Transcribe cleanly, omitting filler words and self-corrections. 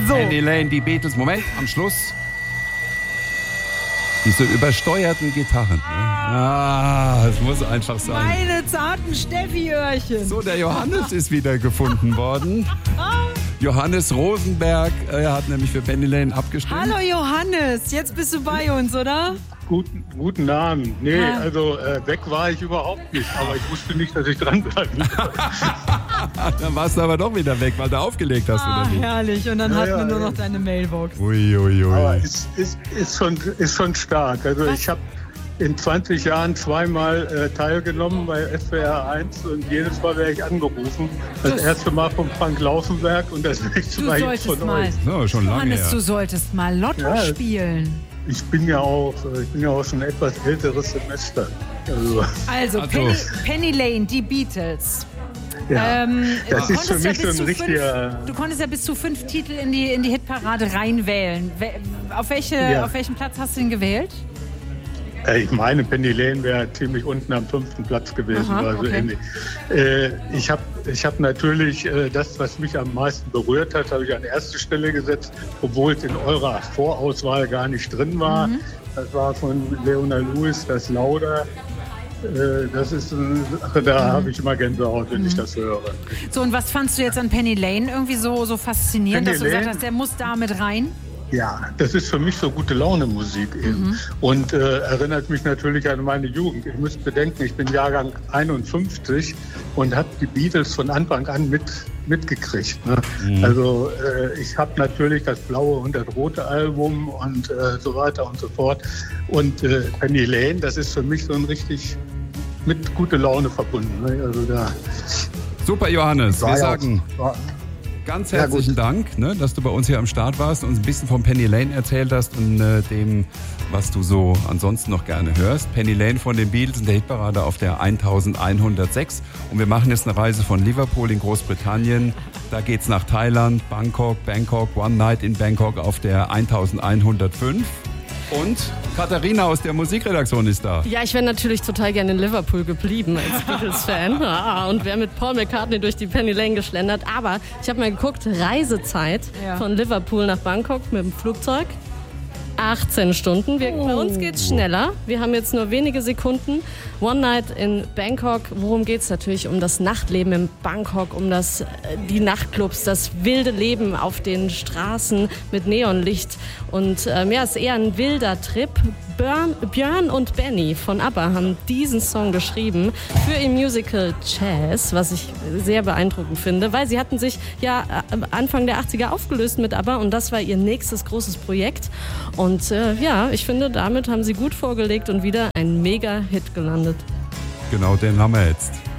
So. Penny Lane, die Beatles. Moment, am Schluss. Diese übersteuerten Gitarren. Das muss einfach sein. Meine zarten Steffi-Öhrchen. So, der Johannes ist wieder gefunden worden. Johannes Rosenberg, er hat nämlich für Penny Lane abgestimmt. Hallo Johannes, jetzt bist du bei uns, oder? Guten Abend. Nee, also weg war ich überhaupt nicht, aber ich wusste nicht, dass ich dranbleiben soll. Dann warst du aber doch wieder weg, weil du aufgelegt hast, oder nicht? Herrlich. Und dann hatten wir nur noch deine Mailbox. Ui. Aber ist schon stark. Also ich habe in 20 Jahren zweimal teilgenommen bei SWR 1 und jedes Mal werde ich angerufen. Das erste Mal von Frank Laufenberg und das nächste Mal jetzt von euch. So, schon lange Johannes, her. du solltest mal Lotto spielen. Ich bin ja auch schon ein etwas älteres Semester. Also Penny Lane, die Beatles. Ja, das ist für mich so ein richtiger... Du konntest ja bis zu 5 Titel in die Hitparade reinwählen. Auf welchem Platz hast du ihn gewählt? Ich meine, Penny Lane wäre ziemlich unten am 5. Platz gewesen. Aha, so ähnlich. Ich hab natürlich das, was mich am meisten berührt hat, habe ich an erste Stelle gesetzt, obwohl es in eurer Vorauswahl gar nicht drin war. Das war von Leona Lewis, das Lauda. Das ist eine Sache, da habe ich immer Gänsehaut, wenn ich das höre. So, und was fandst du jetzt an Penny Lane irgendwie so faszinierend, Penny dass du gesagt Lane? hast, der muss da mit rein? Ja, das ist für mich so gute Laune-Musik eben. Und erinnert mich natürlich an meine Jugend. Ihr müsst bedenken, ich bin Jahrgang 51 und habe die Beatles von Anfang an mitgekriegt. Ne? Also ich habe natürlich das blaue und das rote Album und so weiter und so fort. Und Penny Lane, das ist für mich so ein richtig mit gute Laune verbunden. Ne? Also da Super, Johannes. Wir sagen... Ja, Ganz herzlichen Dank, ne, dass du bei uns hier am Start warst und uns ein bisschen von Penny Lane erzählt hast und dem, was du so ansonsten noch gerne hörst. Penny Lane von den Beatles in der Hitparade auf der 1106. Und wir machen jetzt eine Reise von Liverpool in Großbritannien. Da geht's nach Thailand, Bangkok, One Night in Bangkok auf der 1105. Und Katharina aus der Musikredaktion ist da. Ja, ich wäre natürlich total gerne in Liverpool geblieben als Beatles-Fan und wäre mit Paul McCartney durch die Penny Lane geschlendert. Aber ich habe mal geguckt, Reisezeit von Liverpool nach Bangkok mit dem Flugzeug. 18 Stunden. Bei uns geht's schneller. Wir haben jetzt nur wenige Sekunden. One Night in Bangkok. Worum geht's? Natürlich um das Nachtleben in Bangkok, um die Nachtclubs, das wilde Leben auf den Straßen mit Neonlicht. Und ist eher ein wilder Trip. Björn und Benny von ABBA haben diesen Song geschrieben für ihr Musical Jazz, was ich sehr beeindruckend finde, weil sie hatten sich ja Anfang der 80er aufgelöst mit ABBA und das war ihr nächstes großes Projekt. Und ich finde, damit haben sie gut vorgelegt und wieder ein Mega-Hit gelandet. Genau, den haben wir jetzt.